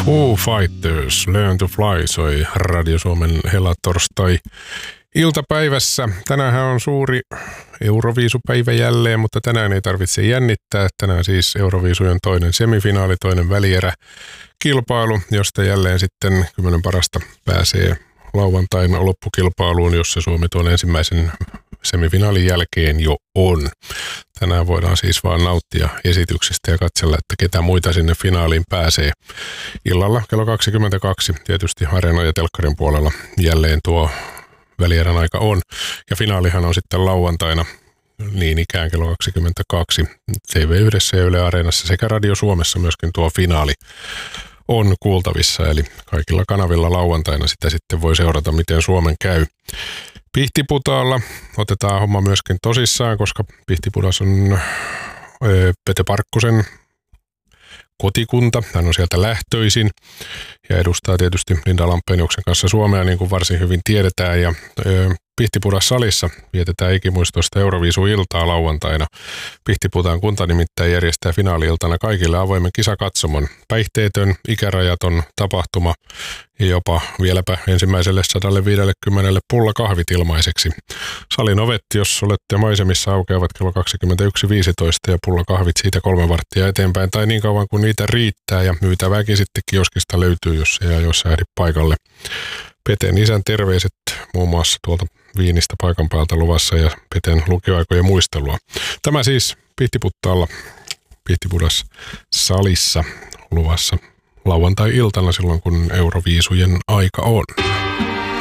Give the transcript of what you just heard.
Foo Fighters, Learn to Fly soi Radio Suomen helatorstai iltapäivässä. Tänäänhän on suuri Euroviisupäivä jälleen, mutta tänään ei tarvitse jännittää. Tänään siis Euroviisujen toinen semifinaali, toinen välierä kilpailu, josta jälleen sitten 10 parasta pääsee lauantain loppukilpailuun, jossa Suomi tuon ensimmäisen semifinaalin jälkeen jo on. Tänään voidaan siis vaan nauttia esityksestä ja katsella, että ketä muita sinne finaaliin pääsee. Illalla kello 22 tietysti Areena ja telkkarin puolella jälleen tuo välierän aika on. Ja finaalihan on sitten lauantaina niin ikään kello 22 TV1 ja Yle Areenassa sekä Radio Suomessa myöskin tuo finaali on kuultavissa. Eli kaikilla kanavilla lauantaina sitä sitten voi seurata, miten Suomen käy. Pihtiputaalla otetaan homma myöskin tosissaan, koska Pihtipudas on Pete Parkkosen kotikunta. Hän on sieltä lähtöisin ja edustaa tietysti Linda Lampeniuksen kanssa Suomea, niin kuin varsin hyvin tiedetään. Ja Pihtipudas-salissa vietetään ikimuistoista Euroviisu-iltaa lauantaina. Pihtiputaan kunta nimittäin järjestää finaali-iltana kaikille avoimen kisakatsomon. Päihteetön, ikärajaton tapahtuma ja jopa vieläpä ensimmäiselle 150 pullakahvit ilmaiseksi. Salin ovet, jos olette maisemissa, aukeavat kello 21.15 ja pullakahvit siitä 3 varttia eteenpäin tai niin kauan kuin niitä riittää ja myytävääkin sitten kioskista löytyy, jos ei ajoissa ehdi paikalle. Peten isän terveiset muun muassa tuolta Viinistä paikan päältä luvassa ja Peten lukioaikojen muistelua. Tämä siis Pihtiputtaalla, Pihtipudas salissa luvassa lauantai-iltana silloin, kun Euroviisujen aika on.